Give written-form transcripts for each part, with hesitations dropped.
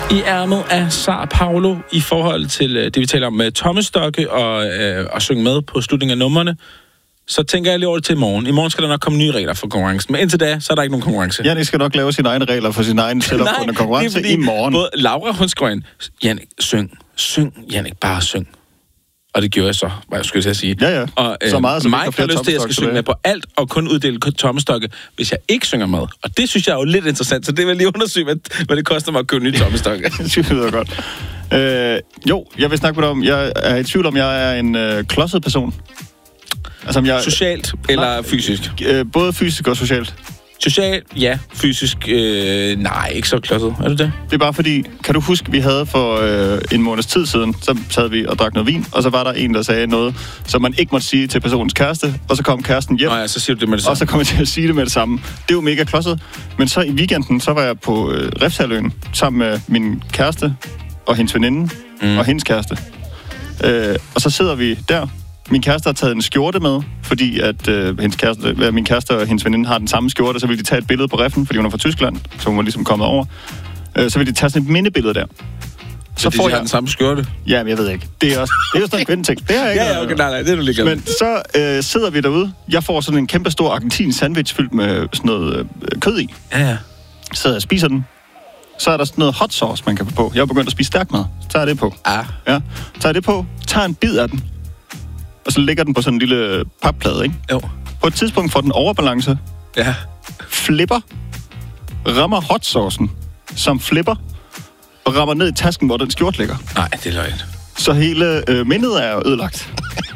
I ærmet af Sar Paulo i forhold til det, vi taler om med tommestokke og synge med på slutningen af numrene, så tænker jeg lige over det til i morgen. I morgen skal der nok komme nye regler for konkurrencen, men indtil da, så er der ikke nogen konkurrence. Jannik skal nok lave sine egne regler for sin egen setup på en konkurrence i morgen. Både Laura, hun skriver ind, Jannik, syng, Jannik, bare syng. Og det gjorde jeg så, hvad jeg skulle til at sige. Ja. Og så meget, så mig har lyst til, at jeg skal synge med på alt, og kun uddele tommestokke, hvis jeg ikke synger med. Og det synes jeg er jo lidt interessant, så det vil jeg lige undersøge, hvad det koster mig at købe nye tommestokke. Det synes jeg godt. Jo, jeg vil snakke med dig om, jeg er i tvivl om, jeg er en klodset person. Altså, Socialt eller fysisk? Både fysisk og socialt. Socialt, ja. Fysisk, nej, ikke så klodset. Er det det? Det er bare fordi, kan du huske, vi havde for en måneds tid siden, så sad vi og drak noget vin, og så var der en, der sagde noget, som man ikke måtte sige til personens kæreste, og så kom kæresten hjem. Ja, så siger du det med det samme. Og så kom jeg til at sige det med det samme. Det er jo mega klodset. Men så i weekenden, så var jeg på Refshaløen sammen med min kæreste og hendes veninde og hendes kæreste. Og så sidder vi der. Min kæreste har taget en skjorte med, fordi at min kæreste og hendes veninde har den samme skjorte, så vil de tage et billede på Reffen, fordi hun er fra Tyskland, så hun var ligesom kommet over. Så vil de tage sådan et mindebillede der. Så får jeg den samme skjorte? Ja, men jeg ved ikke. Det er jo sådan en kvindeting. Det er ikke. Ja, okay, nej, det er du lige glad. Men så sidder vi derude. Jeg får sådan en kæmpe stor argentinsk sandwich fyldt med sådan noget kød i. Ja. Så sidder jeg og spiser den. Så er der sådan noget hot sauce, man kan få på. Jeg er begyndt at spise stærk mad. Så tager jeg det på. Ja. Tager jeg det på, tager en bid af den, og så lægger den på sådan en lille papplade, ikke? Jo. På et tidspunkt får den overbalance. Ja. Flipper. Rammer hot saucen, som flipper. Og rammer ned i tasken, hvor den skjort ligger. Nej, det er løgn. Så hele mindet er ødelagt.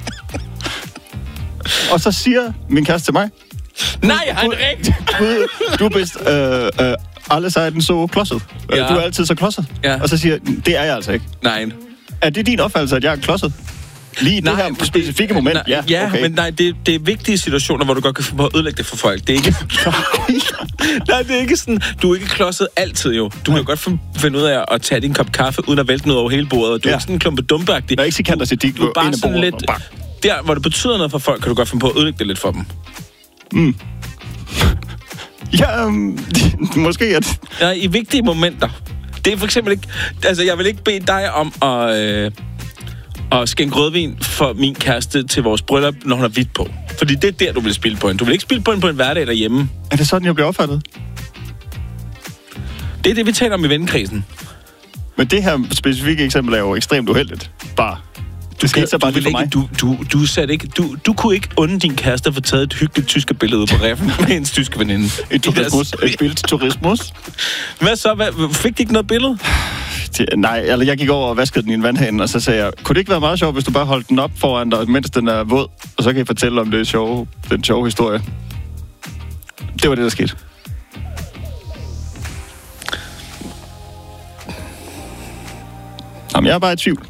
Og så siger min kæreste til mig... Nej, har han rigtigt? Du er bedst... alle siger den så klodset. Ja. Du er altid så klodset. Ja. Og så siger jeg, det er jeg altså ikke. Nej. Er det din opfattelse, at jeg er klodset? Lige i det her specifikke moment? Ja, okay. Men nej, det er vigtige situationer, hvor du godt kan få at ødelægge det for folk. Det er ikke... Nej, det er ikke sådan... Du er ikke klodset altid, jo. Du kan godt finde ud af at tage din kop kaffe, uden at vælte noget over hele bordet. Du er ikke sådan en klumpe dumpagtig. Der er ikke sikant at sige, du er bare sådan lidt... Der, hvor det betyder noget for folk, kan du godt finde på at ødelægge det lidt for dem. Ja, måske at... Ja, i vigtige momenter. Det er for eksempel ikke... Altså, jeg vil ikke bede dig om at skænke rødvin for min kæreste til vores bryllup, når hun har hvidt på. Fordi det er der, du vil spille på hende. Du vil ikke spille på hende på en hverdag derhjemme. Er det sådan, jeg bliver opfattet? Det er det, vi taler om i vennekrisen. Men det her specifikke eksempel er jo ekstremt uheldigt. Bare... Det skal bare det for mig. Du kunne ikke unde din kæreste at få taget et hyggeligt tyske billede på Reffen med hendes tyske veninde. Et billede til turismus. Hvad så? Fik de ikke noget billede? Nej, eller jeg gik over og vaskede den i en vandhane, og så sagde jeg, kunne det ikke være meget sjovt, hvis du bare holdt den op foran dig, mens den er våd, og så kan jeg fortælle om den sjove historie. Det var det, der skete. Jamen, jeg er bare i tvivl.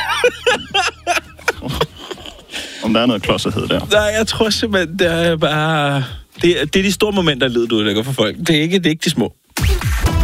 Om der er noget klodsethed der. Nej, jeg tror simpelthen, det er bare... Det er de store momenter, du lægger for folk. Det er ikke de små.